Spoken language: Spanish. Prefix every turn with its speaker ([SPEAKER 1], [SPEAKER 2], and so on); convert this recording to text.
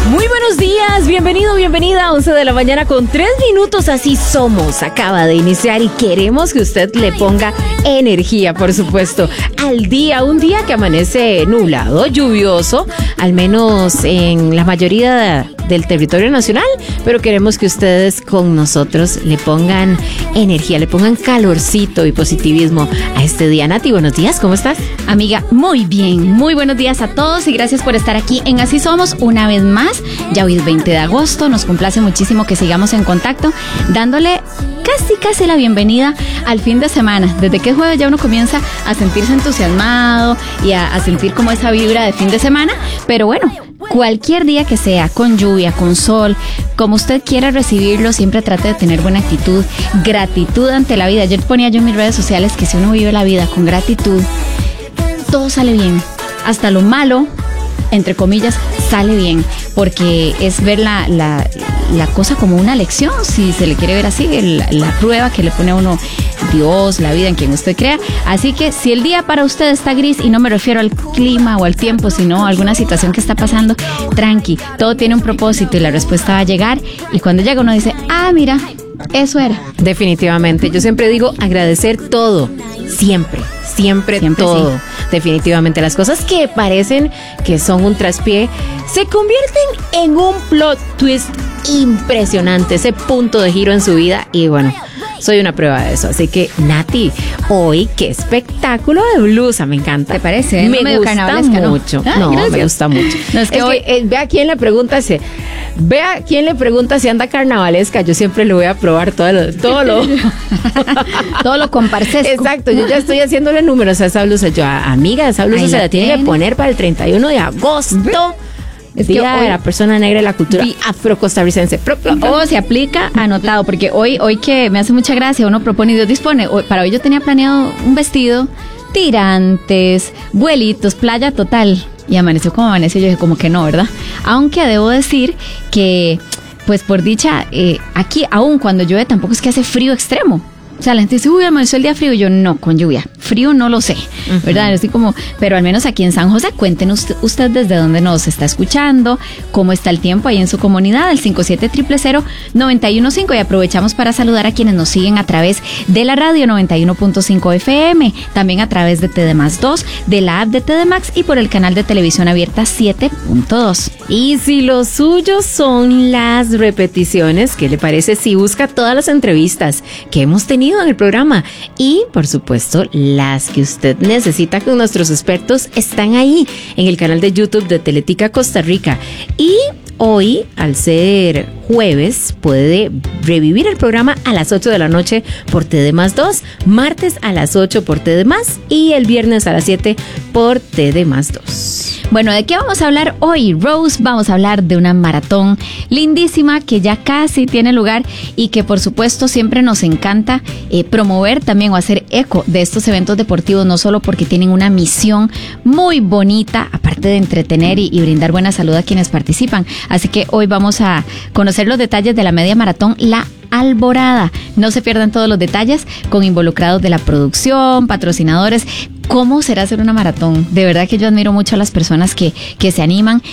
[SPEAKER 1] Muy buenos días, bienvenida a 11 de la mañana con 3 minutos, así somos. Acaba de iniciar y queremos que usted le ponga energía, por supuesto, al día. Un día que amanece nublado, lluvioso, al menos en la mayoría del territorio nacional, pero queremos que ustedes con nosotros le pongan energía, le pongan calorcito y positivismo a este día. Nati, buenos días, ¿cómo estás?
[SPEAKER 2] Amiga, muy bien, muy buenos días a todos y gracias por estar aquí en Así Somos una vez más. Ya hoy es 20 de agosto, nos complace muchísimo que sigamos en contacto, dándole casi la bienvenida al fin de semana. Desde que es jueves ya uno comienza a sentirse entusiasmado y a sentir como esa vibra de fin de semana, pero bueno, cualquier día que sea, con lluvia, con sol, como usted quiera recibirlo, siempre trate de tener buena actitud, gratitud ante la vida. Ayer ponía yo en mis redes sociales que si uno vive la vida con gratitud, todo sale bien, hasta lo malo, entre comillas, sale bien, porque es ver la cosa como una lección, si se le quiere ver así, la prueba que le pone a uno Dios, la vida en quien usted crea. Así que si el día para usted está gris, y no me refiero al clima o al tiempo, sino a alguna situación que está pasando, tranqui, todo tiene un propósito y la respuesta va a llegar, y cuando llega uno dice, mira, eso era.
[SPEAKER 1] Definitivamente, yo siempre digo agradecer todo, siempre todo. Sí. Definitivamente, las cosas que parecen que son un traspié se convierten en un plot twist impresionante, ese punto de giro en su vida, y bueno, soy una prueba de eso. Así que, Nati, hoy qué espectáculo de blusa, me encanta.
[SPEAKER 2] ¿Te parece?
[SPEAKER 1] Me gusta mucho. Me gusta mucho. No, es que hoy vea quién le pregunta si anda carnavalesca. Yo siempre le voy a probar todo
[SPEAKER 2] lo comparsesco.
[SPEAKER 1] Exacto, yo ya estoy haciéndole números a esa blusa. Yo, amiga, esa blusa se la tiene que poner para el 31 de agosto. Es Día de la persona negra y la cultura afro-costarricense.
[SPEAKER 2] Se aplica anotado, porque hoy que me hace mucha gracia, uno propone y Dios dispone. Para hoy yo tenía planeado un vestido, tirantes, vuelitos, playa total. Y amaneció como amaneció, yo dije como que no, ¿verdad? Aunque debo decir que, pues por dicha, aquí aún cuando llueve tampoco es que hace frío extremo. O sea, la gente dice, amaneció el día frío. Y yo, no, con lluvia. Frío no lo sé, ¿verdad? Así como, pero al menos aquí en San José, cuéntenos usted desde dónde nos está escuchando, cómo está el tiempo ahí en su comunidad, el 57000915. Y aprovechamos para saludar a quienes nos siguen a través de la radio 91.5 FM, también a través de TD+2, de la app de TD Max y por el canal de televisión abierta 7.2.
[SPEAKER 1] Y si los suyos son las repeticiones, ¿qué le parece si busca todas las entrevistas que hemos tenido en el programa? Y por supuesto las que usted necesita con nuestros expertos están ahí en el canal de YouTube de Teletica Costa Rica. Y hoy, al ser jueves, puede revivir el programa a las 8 de la noche por TD+2, martes a las 8 por TD+, y el viernes a las 7 por TD+2.
[SPEAKER 2] Bueno, ¿de qué vamos a hablar hoy, Rose? Vamos a hablar de una maratón lindísima que ya casi tiene lugar y que por supuesto siempre nos encanta promover también o hacer eco de estos eventos deportivos, no solo porque tienen una misión muy bonita, aparte de entretener y brindar buena salud a quienes participan. Así que hoy vamos a conocer los detalles de la media maratón La Alborada. No se pierdan todos los detalles con involucrados de la producción, patrocinadores. ¿Cómo será hacer una maratón? De verdad que yo admiro mucho a las personas que se animan